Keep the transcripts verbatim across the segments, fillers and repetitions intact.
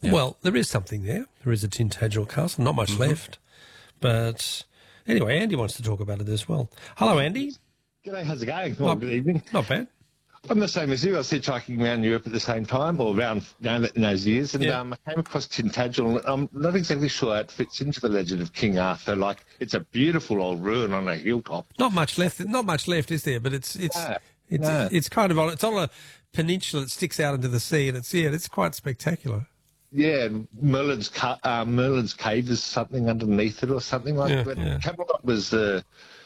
Yeah. Well, there is something there. There is a Tintagel castle, not much Mm-hmm. left. But anyway, Andy wants to talk about it as well. Hello, Andy. G'day, how's it going? Well, Not, good evening. not bad. I'm the same as you. I was hitchhiking around Europe at the same time, or around you know, in those years, and Yeah. um, I came across Tintagel. I'm not exactly sure how it fits into the legend of King Arthur. Like, it's a beautiful old ruin on a hilltop. Not much left. Not much left, is there? But it's it's No, it's no. it's kind of on. It's on a peninsula that sticks out into the sea, and it's yeah, it's quite spectacular. Yeah, Merlin's, ca- uh, Merlin's cave is something underneath it or something like Yeah, that. yeah. Camelot was the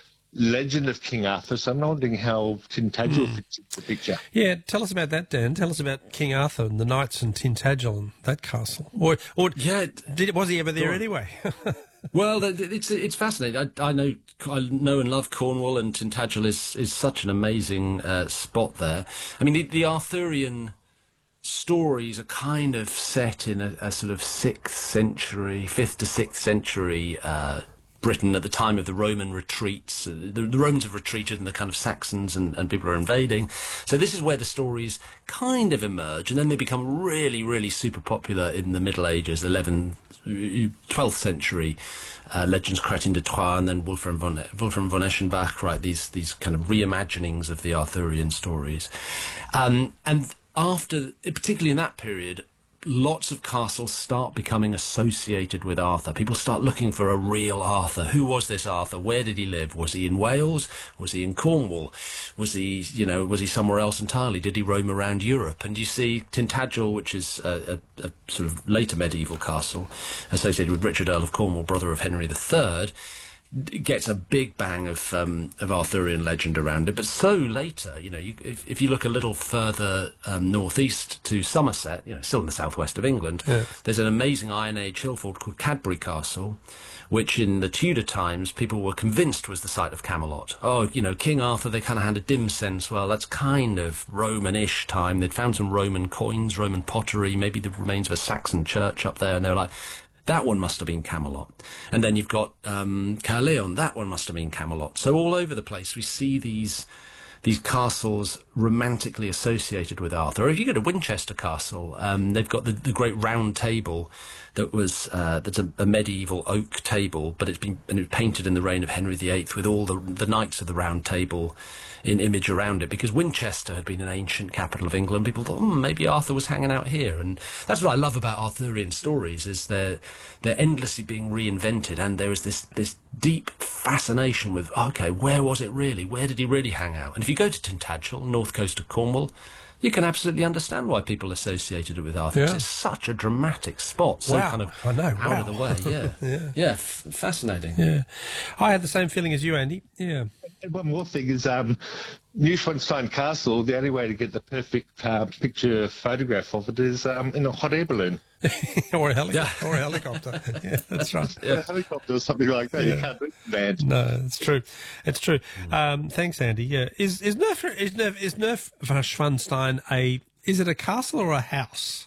legend of King Arthur, so I'm wondering how Tintagel Hmm. fits into the picture. Yeah, tell us about that, Dan. Tell us about King Arthur and the knights and Tintagel and that castle. Or, or Yeah. did, was he ever there Go on. anyway? Well, th- th- it's it's fascinating. I, I know I know and love Cornwall, and Tintagel is, is such an amazing uh, spot there. I mean, the, the Arthurian stories are kind of set in a, a sort of sixth century, fifth to sixth century uh, Britain at the time of the Roman retreats. Uh, the, the Romans have retreated and the kind of Saxons and, and people are invading. So this is where the stories kind of emerge, and then they become really, really super popular in the Middle Ages, eleventh, twelfth century. Uh, Legends Chrétien de Troyes, and then Wolfram von, Wolfram von Eschenbach, right, these, these kind of reimaginings of the Arthurian stories. Um, and after, particularly in that period, lots of castles start becoming associated with Arthur. People start looking for a real Arthur. Who was this Arthur? Where did he live? Was he in Wales? Was he in Cornwall? Was he, you know, was he somewhere else entirely? Did he roam around Europe? And you see Tintagel, which is a, a, a sort of later medieval castle associated with Richard, Earl of Cornwall, brother of Henry the Third, gets a big bang of um, of Arthurian legend around it. But so later, you know, you, if, if you look a little further um, northeast to Somerset, you know, still in the southwest of England, Yeah. there's an amazing Iron Age hill fort called Cadbury Castle, which in the Tudor times people were convinced was the site of Camelot. Oh, you know, King Arthur, they kind of had a dim sense, well, that's kind of Roman-ish time. They'd found some Roman coins, Roman pottery, maybe the remains of a Saxon church up there, and they were like, that one must have been Camelot. And then you've got um, Caerleon, that one must have been Camelot. So all over the place we see these these castles romantically associated with Arthur. Or if you go to Winchester Castle, um, they've got the, the great round table that was uh, that's a, a medieval oak table, but it's been and it was painted in the reign of Henry the Eighth with all the the knights of the round table in image around it, because Winchester had been an ancient capital of England. People thought, hmm, maybe Arthur was hanging out here. And that's what I love about Arthurian stories, is they're they're endlessly being reinvented, and there is this this deep fascination with, okay, where was it really? Where did he really hang out? And if you go to Tintagel, north coast of Cornwall, you can absolutely understand why people associated it with Arthur. 'Cause Yeah. it's such a dramatic spot, so Wow. kind of I know, out wow. of the way. Yeah, Yeah. yeah, f- fascinating. Yeah, I had the same feeling as you, Andy. Yeah. And one more thing is um, Neuschwanstein Castle, the only way to get the perfect uh, picture photograph of it is um, in a hot air balloon. or a helicopter. Yeah. Or a helicopter. Yeah, that's right. A helicopter or something like that. You Yeah. can't do it, man. No, it's true. It's true. Um, thanks, Andy. Yeah, is is Nerf is Nerf is Nerf Schwanstein a is it a castle or a house?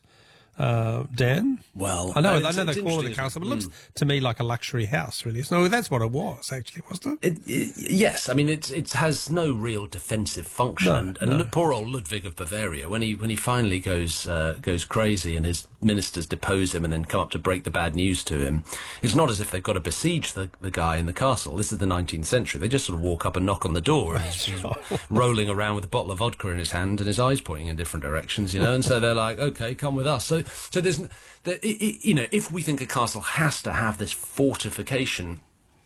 Uh, Dan? Well, I know, uh, I it's- know it's they call it a interesting, castle, but it isn't looks to me like a luxury house, really. So that's what it was, actually, wasn't it? It, it, yes, I mean it. It has no real defensive function, No, and, and no. look, poor old Ludwig of Bavaria, when he when he finally goes uh, goes crazy, and his ministers depose him, and then come up to break the bad news to him. It's not as if they've got to besiege the, the guy in the castle. This is the nineteenth century. They just sort of walk up and knock on the door, and he's he's rolling around with a bottle of vodka in his hand, and his eyes pointing in different directions, you know. And so they're like, "Okay, come with us." So, so there's, there, it, it, you know, if we think a castle has to have this fortification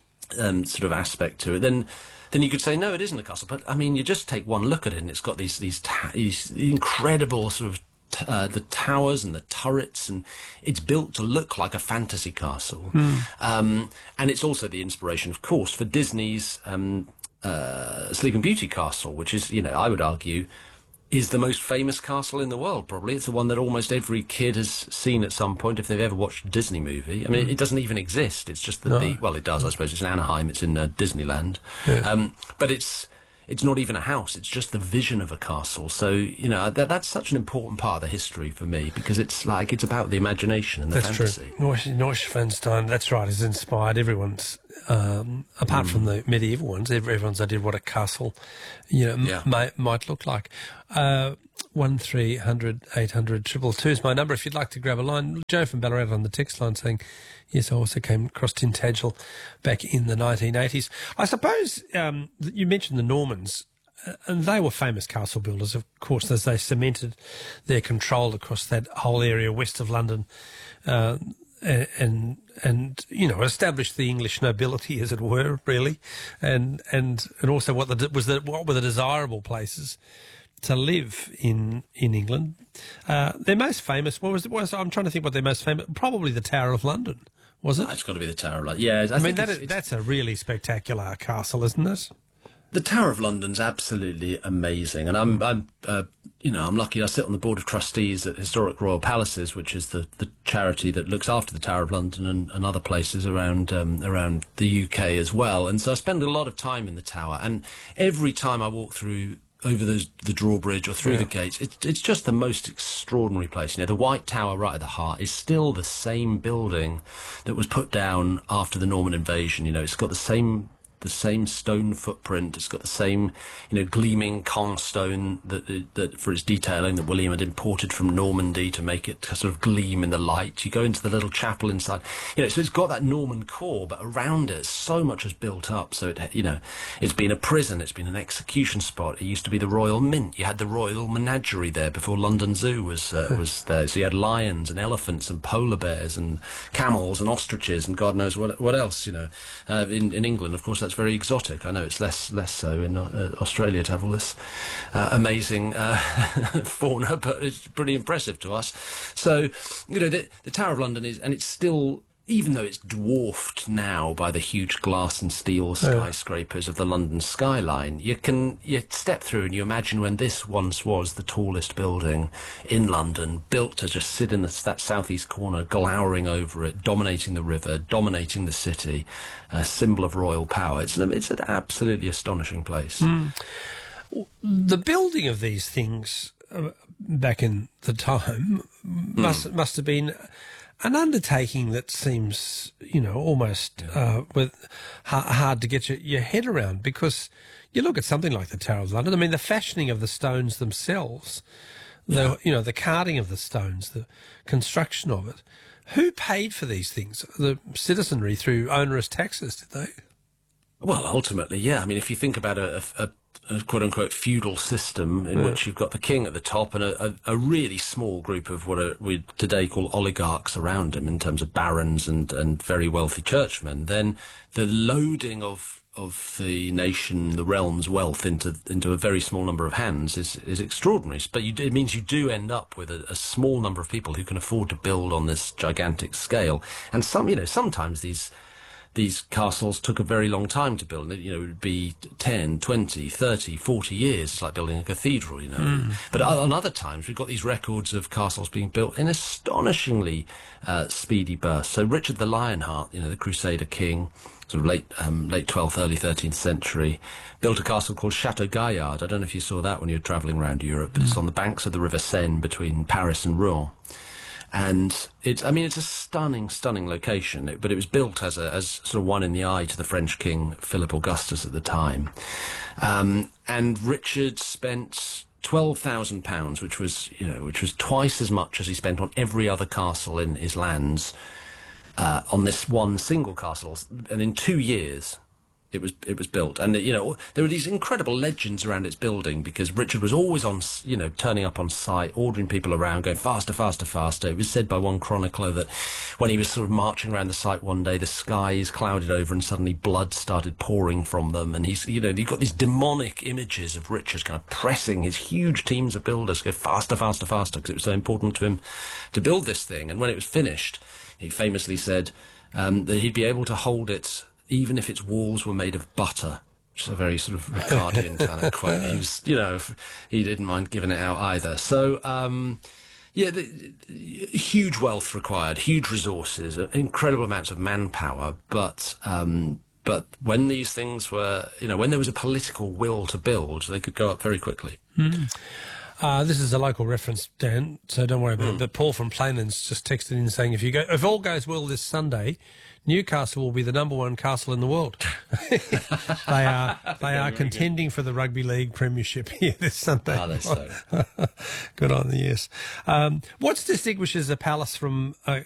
um, sort of aspect to it, then then you could say no, it isn't a castle. But I mean, you just take one look at it, and it's got these these, ta- these incredible sort of t- uh, the towers and the turrets, and it's built to look like a fantasy castle. Um, and it's also the inspiration, of course, for Disney's um, uh, Sleeping Beauty castle, which is, you know, I would argue, is the most famous castle in the world, probably. It's the one that almost every kid has seen at some point if they've ever watched a Disney movie. I mean, it, it doesn't even exist. It's just that No. the... Well, it does, I suppose. It's in Anaheim. It's in uh, Disneyland. Um, but it's it's not even a house. It's just the vision of a castle. So, you know, that, that's such an important part of the history for me, because it's like, it's about the imagination and the That's fantasy. true. Neusch- Neuschwanstein, that's right, has inspired everyone's um, apart mm. from the medieval ones, everyone's idea of what a castle, you know, yeah. m- may, might look like. Uh, one three hundred eight hundred triple two is my number if you'd like to grab a line. Joe from Ballarat on the text line saying, yes, I also came across Tintagel back in the nineteen eighties. I suppose um, you mentioned the Normans, uh, and they were famous castle builders, of course, as they cemented their control across that whole area west of London, uh, and and you know established the English nobility, as it were, really, and and and also what the was the what were the desirable places to live in in England. Uh, their most famous, what was it? Was I'm trying to think what their most famous, probably the Tower of London, was it? It's got to be the Tower of London. Yeah, I, I mean that it's, is, it's, that's a really spectacular castle, isn't it? The Tower of London's absolutely amazing, and I'm I'm uh, you know I'm lucky. I sit on the board of trustees at Historic Royal Palaces, which is the, the charity that looks after the Tower of London and, and other places around um, around the U K as well. And so I spend a lot of time in the Tower, and every time I walk through over the, the drawbridge or through yeah. the gates, it, it's just the most extraordinary place. You know, the White Tower right at the heart is still the same building that was put down after the Norman invasion. You know, it's got the same the same stone footprint. It's got the same, you know, gleaming Caen stone that, that for its detailing that William had imported from Normandy to make it sort of gleam in the light. You go into the little chapel inside, you know, so it's got that Norman core, but around it, so much has built up. So it, you know, it's been a prison, it's been an execution spot. It used to be the Royal Mint. You had the Royal Menagerie there before London Zoo was uh, was there. So you had lions and elephants and polar bears and camels and ostriches and God knows what what else. You know, uh, in in England, of course, that's very exotic. I know it's less less so in uh, Australia to have all this uh, amazing uh, fauna, but it's pretty impressive to us. So, you know, the, the Tower of London is, and it's still, even though it's dwarfed now by the huge glass and steel skyscrapers of the London skyline, you can you step through and you imagine when this once was the tallest building in London, built to just sit in the, that southeast corner, glowering over it, dominating the river, dominating the city, a symbol of royal power. It's, it's an absolutely astonishing place. Mm. The building of these things uh, back in the time must mm. must have been an undertaking that seems, you know, almost uh, with ha- hard to get your, your head around, because you look at something like the Tower of London. I mean, the fashioning of the stones themselves, the yeah. you know, the carting of the stones, the construction of it. Who paid for these things? The citizenry through onerous taxes, did they? Well, ultimately, yeah. I mean, if you think about a, a, a quote-unquote feudal system in yeah. which you've got the king at the top and a, a, a really small group of what are, we today call oligarchs around him in terms of barons and, and very wealthy churchmen, then the loading of of the nation, the realm's wealth into into a very small number of hands is is extraordinary. But you, it means you do end up with a, a small number of people who can afford to build on this gigantic scale. And some, you know, sometimes these these castles took a very long time to build. You know, it would be ten, twenty, thirty, forty years. It's like building a cathedral, you know. Mm. But on other times, we've got these records of castles being built in astonishingly uh, speedy bursts. So Richard the Lionheart, you know, the Crusader king, sort of late um, late twelfth, early thirteenth century, built a castle called Chateau Gaillard. I don't know if you saw that when you were travelling around Europe. Mm. It's on the banks of the River Seine between Paris and Rouen. And it's, I mean, it's a stunning, stunning location, it, but it was built as a, as sort of one in the eye to the French king, Philip Augustus at the time. Um, and Richard spent twelve thousand pounds, which was, you know, which was twice as much as he spent on every other castle in his lands, uh, on this one single castle. And in two years, It was it was built, and you know there were these incredible legends around its building because Richard was always on, you know, turning up on site, ordering people around, going faster, faster, faster. It was said by one chronicler that when he was sort of marching around the site one day, the skies clouded over and suddenly blood started pouring from them, and he's, you know, you've got these demonic images of Richard kind of pressing his huge teams of builders go faster, faster, faster because it was so important to him to build this thing. And when it was finished, he famously said um, that he'd be able to hold it even if its walls were made of butter, which is a very sort of Ricardian kind of quote. He was, you know, he didn't mind giving it out either. So, um, yeah, the, the, huge wealth required, huge resources, incredible amounts of manpower. But um, but when these things were, you know, when there was a political will to build, they could go up very quickly. Mm. Uh, this is a local reference, Dan, so don't worry about it. But Paul from Plainlands just texted in saying, if you go, if all goes well this Sunday, Newcastle will be the number one castle in the world. they are they are contending for the rugby league premiership here this Sunday. Oh, that's so. Good on the yes. Um, what distinguishes a palace from a,